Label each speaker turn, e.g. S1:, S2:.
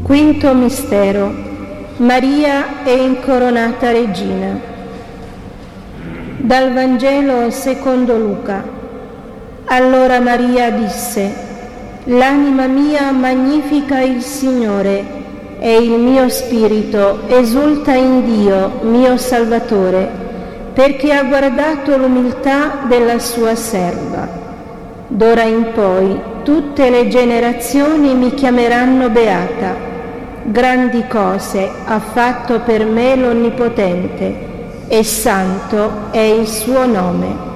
S1: Quinto mistero. Maria è incoronata regina. Dal Vangelo secondo Luca. Allora Maria disse: «L'anima mia magnifica il Signore, e il mio spirito esulta in Dio, mio Salvatore, perché ha guardato l'umiltà della sua serva. D'ora in poi tutte le generazioni mi chiameranno beata. Grandi cose ha fatto per me l'Onnipotente, e santo è il suo nome».